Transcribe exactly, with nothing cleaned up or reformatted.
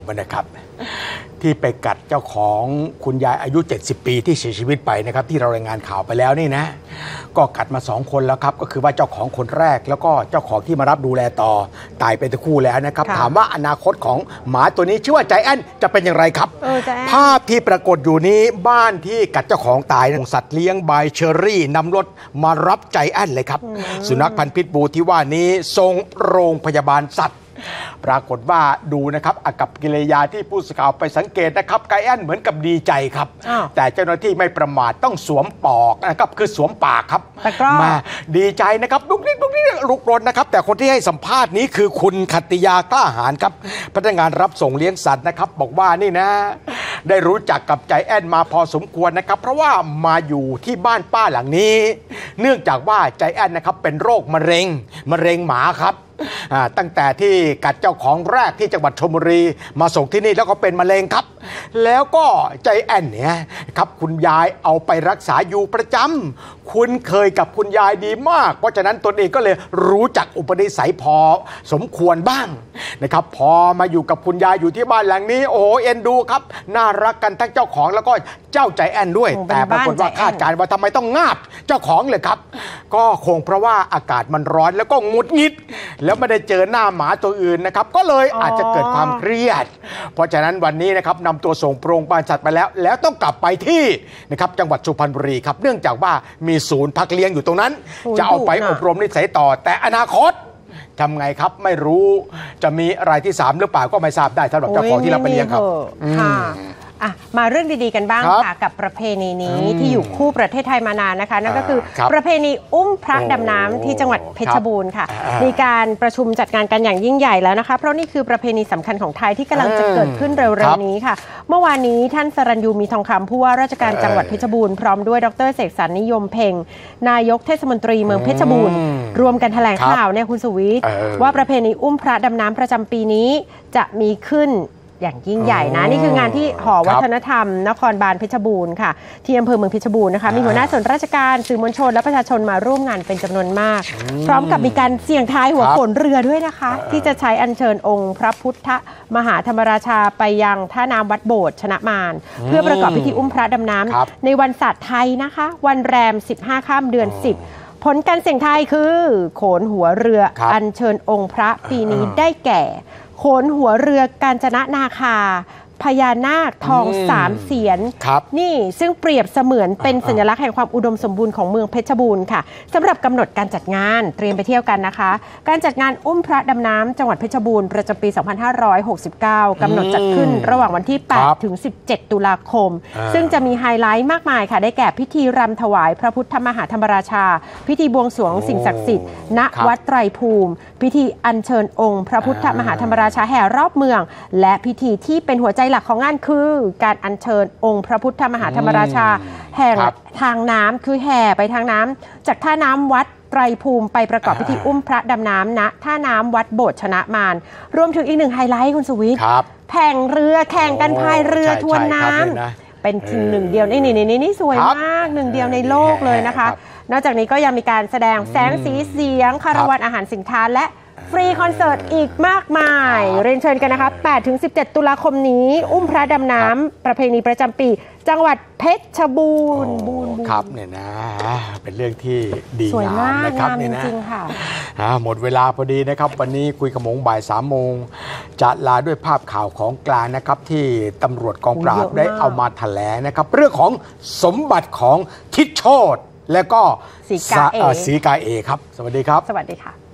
นะครับที่ไปกัดเจ้าของคุณยายอายุเจ็ดสิบปีที่เสียชีวิตไปนะครับที่เรารายงานข่าวไปแล้วนี่นะก็กัดมาสองคนแล้วครับก็คือว่าเจ้าของคนแรกแล้วก็เจ้าของที่มารับดูแลต่อตายไปทั้งคู่แล้วนะครับถามว่าอนาคตของหมาตัวนี้ชื่อว่าใจแอนจะเป็นอย่างไรครับภาพที่ปรากฏอยู่นี้บ้านที่กัดเจ้าของตายของสัตว์เลี้ยงบายเชอรี่นำรถมารับใจแอนเลยครับสุนัขพันธุ์พิษบูที่ว่านี้ส่งโรงพยาบาลสัตว์ปรากฏว่าดูนะครับอากับกิริยาที่ผู้สื่อข่าวไปสังเกตนะครับไกแอนเหมือนกับดีใจครับแต่เจ้าหน้าที่ไม่ประมาทต้องสวมปอกนะครับคือสวมปากครับมาดีใจนะครับลุกนิดลุกนิดลุกรนนะครับแต่คนที่ให้สัมภาษณ์นี้คือคุณขัตติยากล้าหาญครับพนักงานรับส่งเลี้ยงสัตว์นะครับบอกว่านี่นะได้รู้จักกับใจแอนมาพอสมควรนะครับเพราะว่ามาอยู่ที่บ้านป้าหลังนี้เนื่องจากว่าใจแอนนะครับเป็นโรคมะเร็งมะเร็งหมาครับตั้งแต่ที่กัดเจ้าของแรกที่จังหวัดชลบุรีมาส่งที่นี่แล้วก็เป็นมะเร็งครับแล้วก็ใจแอนเนี่ยครับคุณยายเอาไปรักษาอยู่ประจำคุ้นเคยกับคุณยายดีมากเพราะฉะนั้นตนเองก็เลยรู้จักอุปนิสัยพอสมควรบ้างนะครับพอมาอยู่กับคุณยายอยู่ที่บ้านหลังนี้โอ้เอ็นดูครับน่ารักกันทั้งเจ้าของแล้วก็เจ้าใจแอนด้วยแต่ปรากฏว่าคาดการณ์ว่าทำไมต้องงาบเจ้าของเลยครับก็คงเพราะว่าอากาศมันร้อนแล้วก็งุดงิดแล้วไม่ได้เจอหน้าหมาตัวอื่นนะครับก็เลยอาจจะเกิดความเครียดเพราะฉะนั้นวันนี้นะครับนำตัวส่งโรงพยาบาลสัตว์ไปแล้วแล้วต้องกลับไปที่นะครับจังหวัดสุพรรณบุรีครับเนื่องจากว่ามีศูนย์พักเลี้ยงอยู่ตรงนั้นจะเอาไปอบรมนิสัยต่อแต่อนาคตทำไงครับไม่รู้จะมีรายที่สามหรือเปล่าก็ไม่ทราบได้สำหรับเจ้าของที่รับไปเลี้ยงครับมาเรื่องดีๆกันบ้างค่ะกับประเพณีนี้ที่อยู่คู่ประเทศไทยมานานนะคะนั่นก็คือประเพณีอุ้มพระดำน้ำที่จังหวัดเพชรบูรณ์ค่ะมีการประชุมจัดงานกันอย่างยิ่งใหญ่แล้วนะคะเพราะนี่คือประเพณีสำคัญของไทยที่กำลังจะเกิดขึ้นเร็วๆนี้ค่ะเมื่อวานนี้ท่านสรัญยูมีทองคำผู้ว่าราชการจังหวัดเพชรบูรณ์พร้อมด้วยดรเสกสรรนิยมเพ็งนายกเทศมนตรีเมืองเพชรบูรณ์รวมกันแถลงข่าวเนี่ยคุณสุวิทย์ว่าประเพณีอุ้มพระดำน้ำประจำปีนี้จะมีขึ้นอย่างยิ่งใหญ่นะนี่คืองานที่หอวัฒนธรรมนครบาลเพชรบูรณ์ค่ะที่อำเภอเมืองเพชรบูรณ์นะคะมีหัวหน้าส่วนราชการสื่อมวลชนและประชาชนมาร่วมงานเป็นจำนวนมากพร้อมกับมีการเสี่ยงทายหัวโขนเรือด้วยนะคะที่จะใช้อัญเชิญองค์พระพุทธมหาธรรมราชาไปยังท่าน้ำวัดโบสถ์ชนะมารเพื่อประกอบพิธีอุ้มพระดำน้ำในวันศาสตร์ไทยนะคะวันแรมสิบห้าค่ำเดือนสิบผลการเสี่ยงทายคือโขนหัวเรืออัญเชิญองค์พระปีนี้ได้แก่โขนหัวเรือกาญจนนาคาพญานาคทองสามเสียนนี่ซึ่งเปรียบเสมือนเป็นสัญลักษณ์แห่งความอุดมสมบูรณ์ของเมืองเพชรบูรณ์ค่ะสำหรับกำหนดการจัดงานเตรียมไปเที่ยวกันนะคะการจัดงานอุ้มพระดำน้ำจังหวัดเพชรบูรณ์ประจำปี สองพันห้าร้อยหกสิบเก้า กำหนดจัดขึ้นระหว่างวันที่ แปด ถึง สิบเจ็ด ตุลาคมซึ่งจะมีไฮไลท์มากมายค่ะได้แก่พิธีรำถวายพระพุทธมหาธรรมราชาพิธีบวงสรวงสิ่งศักดิ์สิทธิ์ณวัดไตรภูมิพิธีอัญเชิญองค์พระพุทธมหาธรรมราชาแห่รอบเมืองและพิธีที่เป็นหัวใจหลักของงานคือการอัญเชิญองค์พระพุทธมหาธรรมราชาแห่ทางน้ำคือแห่ไปทางน้ำจากท่าน้ำวัดไตรภูมิไปประกอบพิธีอุ้มพระดำน้ำณท่าน้ำวัดโบสถ์ชนะมารรวมถึงอีกหนึ่งไฮไลท์คุณสุวิทย์แข่งเรือแข่งกันพายเรือทวนน้ำเป็นทีหนึ่งเดียวนี่นี่นี่นี่สวยมากหนึ่งเดียวในโลกเลยนะคะนอกจากนี้ก็ยังมีการแสดงแสงสีเสียงคารวะอาหารสินค้าและฟรีคอนเสิร์ตอีกมากมายเรียนเชิญกันนะคะ แปด ถึง สิบเจ็ด ตุลาคมนี้อุ้มพระดำน้ำประเพณีประจำปีจังหวัดเพชรบูรณ์ครับเนี่ยนะเป็นเรื่องที่ดีงามนะครับเนี่ยนะหมดเวลาพอดีนะครับวันนี้คุยขมงบ่ายสามโมงจะลาด้วยภาพข่าวของกลางนะครับที่ตำรวจกองปราบได้เอามาแถลงนะครับเรื่องของสมบัติของทิศโชติและก็ศรีกาเอครับสวัสดีครับสวัสดีค่ะ